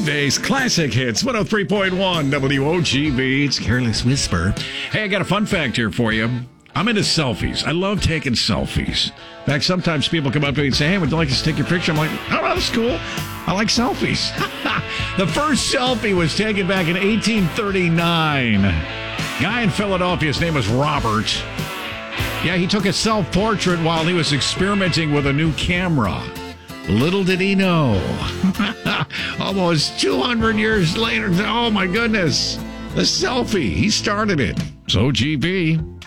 Weekdays, classic hits, 103.1 WOGB. It's Careless Whisper. Hey, I got a fun fact here for you. I'm into selfies. I love taking selfies. In fact, sometimes people come up to me and say, hey, would you like us to take your picture? I'm like, oh, that's cool. I like selfies. The first selfie was taken back in 1839. Guy in Philadelphia, his name was Robert. Yeah, he took a self-portrait while he was experimenting with a new camera. Little did he know. Almost 200 years later, oh my goodness, the selfie, he started it. So, GB.